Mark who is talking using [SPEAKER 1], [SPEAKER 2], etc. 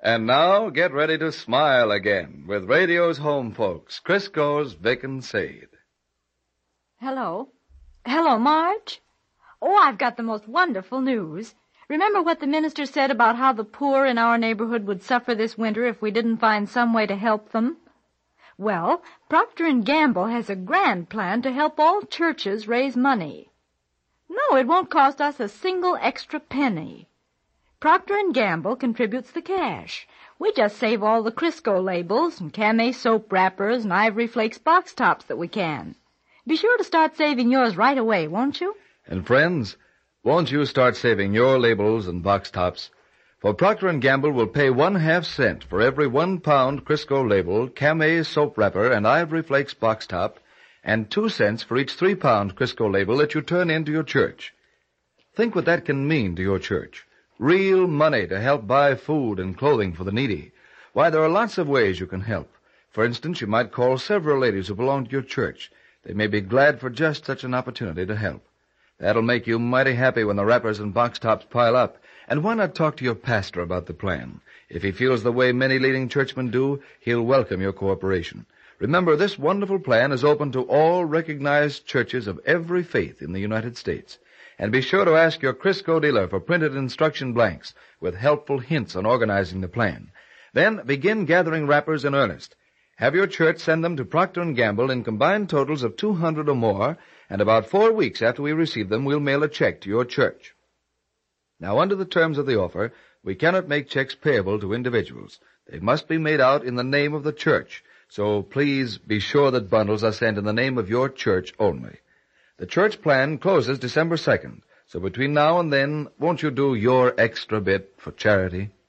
[SPEAKER 1] And now, get ready to smile again with radio's home folks, Crisco's Vic and Sade.
[SPEAKER 2] Hello. Hello, Marge. Oh, I've got the most wonderful news. Remember what the minister said about how the poor in our neighborhood would suffer this winter if we didn't find some way to help them? Well, Procter & Gamble has a grand plan to help all churches raise money. No, it won't cost us a single extra penny. Procter & Gamble contributes the cash. We just save all the Crisco labels and Camay soap wrappers and Ivory Flakes box tops that we can. Be sure to start saving yours right away, won't you?
[SPEAKER 1] And friends, won't you start saving your labels and box tops? For Procter & Gamble will pay 1/2 cent for every 1 pound Crisco label, Camay soap wrapper, and Ivory Flakes box top, and 2 cents for each 3-pound Crisco label that you turn into your church. Think what that can mean to your church. Real money to help buy food and clothing for the needy. Why, there are lots of ways you can help. For instance, you might call several ladies who belong to your church. They may be glad for just such an opportunity to help. That'll make you mighty happy when the wrappers and box tops pile up. And why not talk to your pastor about the plan? If he feels the way many leading churchmen do, he'll welcome your cooperation. Remember, this wonderful plan is open to all recognized churches of every faith in the United States. And be sure to ask your Crisco dealer for printed instruction blanks with helpful hints on organizing the plan. Then begin gathering wrappers in earnest. Have your church send them to Procter & Gamble in combined totals of 200 or more, and about 4 weeks after we receive them, we'll mail a check to your church. Now, under the terms of the offer, we cannot make checks payable to individuals. They must be made out in the name of the church, so please be sure that bundles are sent in the name of your church only. The church plan closes December 2nd, so between now and then, won't you do your extra bit for charity?